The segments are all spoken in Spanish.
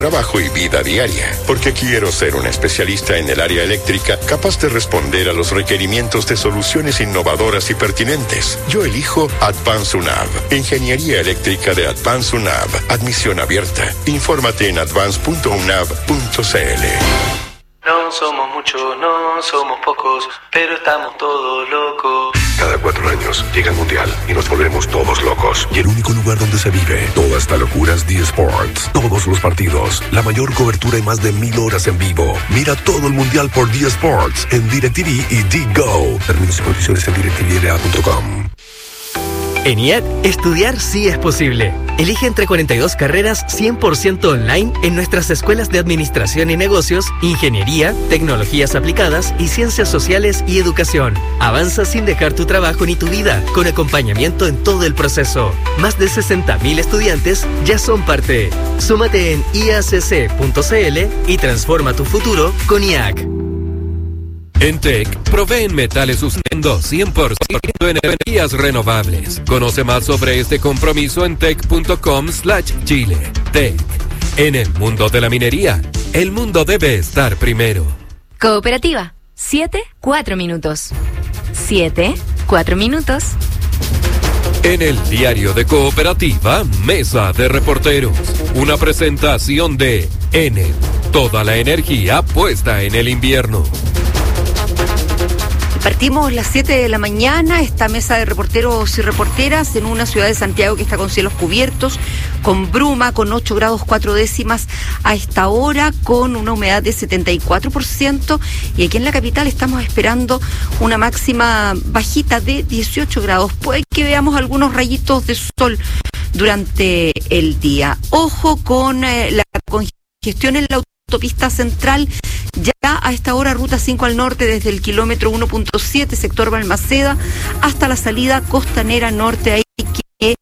trabajo y vida diaria, porque quiero ser un especialista en el área eléctrica capaz de responder a los requerimientos de soluciones innovadoras y pertinentes. Yo elijo Advance UNAV, Ingeniería Eléctrica de Advance UNAV, admisión abierta. Infórmate en advance.unav.cl. No somos muchos, no somos pocos, pero estamos todos locos. Cada 4 años llega el Mundial y nos volvemos todos locos. Y el único lugar donde se vive toda esta locura es D Sports. Todos los partidos, la mayor cobertura y más de 1000 horas en vivo. Mira todo el Mundial por D Sports en DirecTV y D-Go. Términos y condiciones en directvla.com. En IED, estudiar sí es posible. Elige entre 42 carreras 100% online en nuestras escuelas de Administración y Negocios, Ingeniería, Tecnologías Aplicadas y Ciencias Sociales y Educación. Avanza sin dejar tu trabajo ni tu vida, con acompañamiento en todo el proceso. Más de 60.000 estudiantes ya son parte. Súmate en iacc.cl y transforma tu futuro con IAC. En TEC, proveen metales sustentando 100% en energías renovables. Conoce más sobre este compromiso en tec.com/Chile. TEC. En el mundo de la minería, el mundo debe estar primero. Cooperativa. 7-4 minutos. 7-4 minutos. En el diario de Cooperativa, Mesa de Reporteros. Una presentación de Enel. Toda la energía puesta en el invierno. Partimos las 7 de la mañana, esta mesa de reporteros y reporteras en una ciudad de Santiago que está con cielos cubiertos, con bruma, con 8 grados 4 décimas a esta hora, con una humedad de 74%, y aquí en la capital estamos esperando una máxima bajita de 18 grados. Puede que veamos algunos rayitos de sol durante el día. Ojo con la congestión en la autopista central. Ya a esta hora, ruta 5 al norte, desde el kilómetro 1.7, sector Balmaceda, hasta la salida costanera norte. Hay que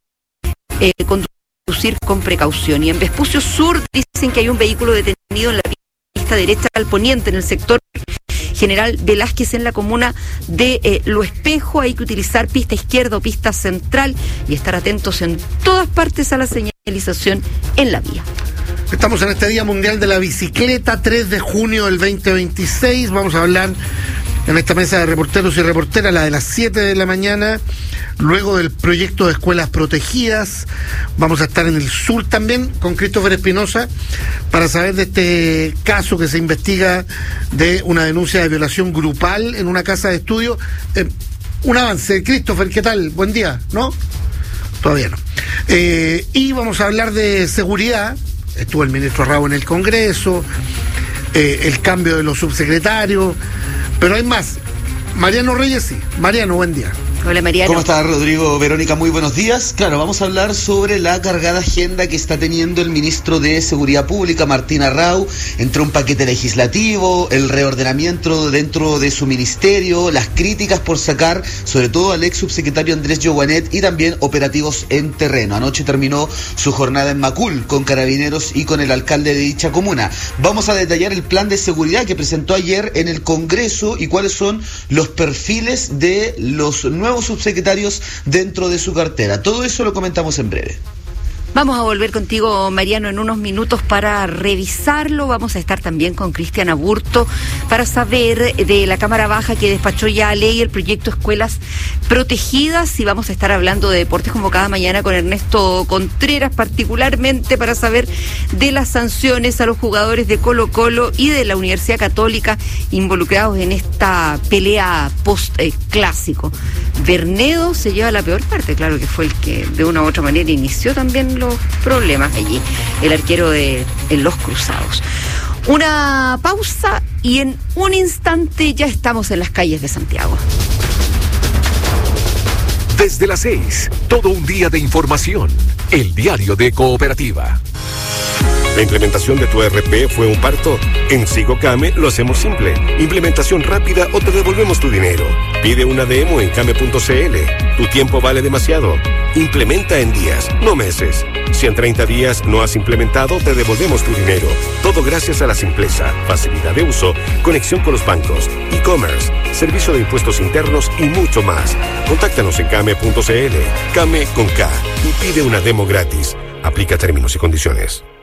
conducir con precaución. Y en Vespucio Sur dicen que hay un vehículo detenido en la pista derecha al poniente, en el sector General Velázquez, en la comuna de Lo Espejo. Hay que utilizar pista izquierda o pista central y estar atentos en todas partes a la señalización en la vía. Estamos en este Día Mundial de la Bicicleta, 3 de junio del 2026. Vamos a hablar en esta mesa de reporteros y reporteras, la de las 7 de la mañana, luego del proyecto de escuelas protegidas. Vamos a estar en el sur también con Christopher Espinosa para saber de este caso que se investiga de una denuncia de violación grupal en una casa de estudio. Un avance. Christopher, ¿qué tal? Buen día, ¿no? Todavía no. Y vamos a hablar de seguridad. Estuvo el ministro Rao en el Congreso, el cambio de los subsecretarios, pero hay más. Mariano Reyes, sí. Mariano, buen día. Hola, Mariano. ¿Cómo está, Rodrigo? Verónica, muy buenos días. Claro, vamos a hablar sobre la cargada agenda que está teniendo el ministro de Seguridad Pública, Martín Arrau, entre un paquete legislativo, el reordenamiento dentro de su ministerio, las críticas por sacar, sobre todo al ex subsecretario Andrés Joanet, y también operativos en terreno. Anoche terminó su jornada en Macul con carabineros y con el alcalde de dicha comuna. Vamos a detallar el plan de seguridad que presentó ayer en el Congreso y cuáles son los perfiles de los nuevos subsecretarios dentro de su cartera. Todo eso lo comentamos en breve. Vamos a volver contigo, Mariano, en unos minutos para revisarlo. Vamos a estar también con Cristian Aburto para saber de la Cámara Baja que despachó ya ley el proyecto Escuelas Protegidas, y vamos a estar hablando de deportes como cada mañana con Ernesto Contreras, particularmente para saber de las sanciones a los jugadores de Colo-Colo y de la Universidad Católica involucrados en esta pelea post-clásico. Bernedo se lleva la peor parte, claro, que fue el que de una u otra manera inició también los problemas allí, el arquero en los Cruzados. Una pausa y en un instante ya estamos en las calles de Santiago. Desde las 6, todo un día de información. El diario de Cooperativa. ¿La implementación de tu ERP fue un parto? En Sigocame lo hacemos simple. Implementación rápida o te devolvemos tu dinero. Pide una demo en came.cl. Tu tiempo vale demasiado. Implementa en días, no meses. Si en 30 días no has implementado, te devolvemos tu dinero. Todo gracias a la simpleza, facilidad de uso, conexión con los bancos, e-commerce, servicio de impuestos internos y mucho más. Contáctanos en came.cl. Came con K y pide una demo gratis. Aplica términos y condiciones.